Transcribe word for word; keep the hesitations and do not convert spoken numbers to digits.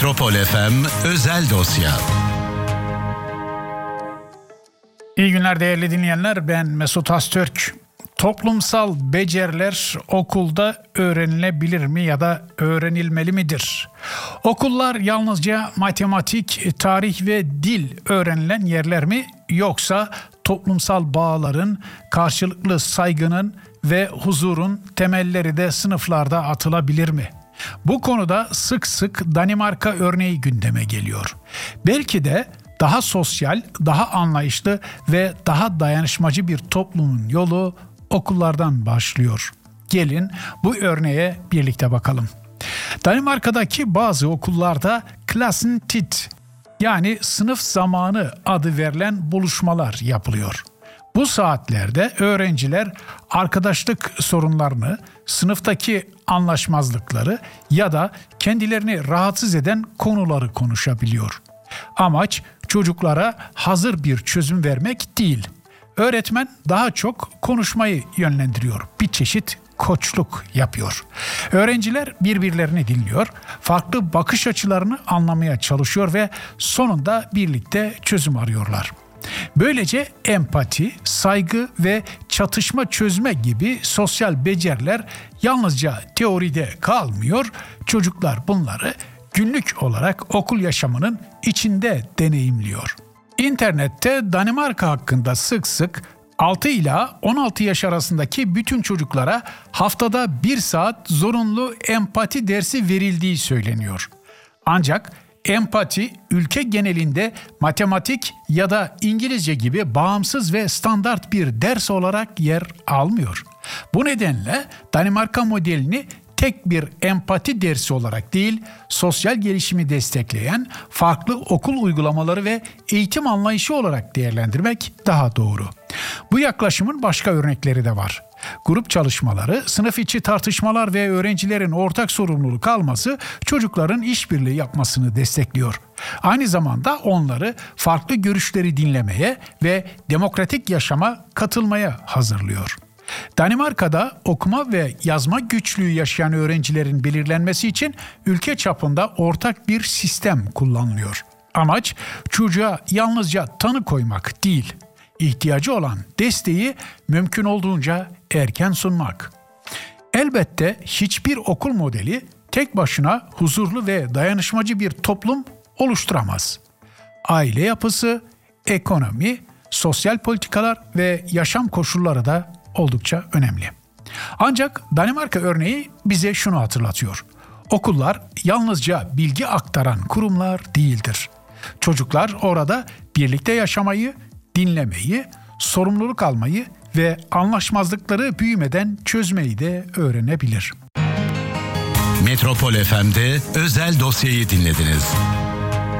Metropol F M özel dosya. İyi günler değerli dinleyenler, ben Mesut Astürk. Toplumsal beceriler okulda öğrenilebilir mi ya da öğrenilmeli midir? Okullar yalnızca matematik, tarih ve dil öğrenilen yerler mi, yoksa toplumsal bağların, karşılıklı saygının ve huzurun temelleri de sınıflarda atılabilir mi? Bu konuda sık sık Danimarka örneği gündeme geliyor. Belki de daha sosyal, daha anlayışlı ve daha dayanışmacı bir toplumun yolu okullardan başlıyor. Gelin bu örneğe birlikte bakalım. Danimarka'daki bazı okullarda Klassentid, yani sınıf zamanı adı verilen buluşmalar yapılıyor. Bu saatlerde öğrenciler arkadaşlık sorunlarını, sınıftaki anlaşmazlıkları ya da kendilerini rahatsız eden konuları konuşabiliyor. Amaç çocuklara hazır bir çözüm vermek değil. Öğretmen daha çok konuşmayı yönlendiriyor. Bir çeşit koçluk yapıyor. Öğrenciler birbirlerini dinliyor, farklı bakış açılarını anlamaya çalışıyor ve sonunda birlikte çözüm arıyorlar. Böylece empati, saygı ve çatışma çözme gibi sosyal beceriler yalnızca teoride kalmıyor. Çocuklar bunları günlük olarak okul yaşamının içinde deneyimliyor. İnternette Danimarka hakkında sık sık altı ila on altı yaş arasındaki bütün çocuklara haftada bir saat zorunlu empati dersi verildiği söyleniyor. Ancak empati ülke genelinde matematik ya da İngilizce gibi bağımsız ve standart bir ders olarak yer almıyor. Bu nedenle Danimarka modelini tek bir empati dersi olarak değil, sosyal gelişimi destekleyen farklı okul uygulamaları ve eğitim anlayışı olarak değerlendirmek daha doğru. Bu yaklaşımın başka örnekleri de var. Grup çalışmaları, sınıf içi tartışmalar ve öğrencilerin ortak sorumluluk alması çocukların işbirliği yapmasını destekliyor. Aynı zamanda onları farklı görüşleri dinlemeye ve demokratik yaşama katılmaya hazırlıyor. Danimarka'da okuma ve yazma güçlüğü yaşayan öğrencilerin belirlenmesi için ülke çapında ortak bir sistem kullanılıyor. Amaç çocuğa yalnızca tanı koymak değil, ihtiyacı olan desteği mümkün olduğunca erken sunmak. Elbette hiçbir okul modeli tek başına huzurlu ve dayanışmacı bir toplum oluşturamaz. Aile yapısı, ekonomi, sosyal politikalar ve yaşam koşulları da oldukça önemli. Ancak Danimarka örneği bize şunu hatırlatıyor. Okullar yalnızca bilgi aktaran kurumlar değildir. Çocuklar orada birlikte yaşamayı, dinlemeyi, sorumluluk almayı ve anlaşmazlıkları büyümeden çözmeyi de öğrenebilir. Metropol F M'de özel dosyayı dinlediniz.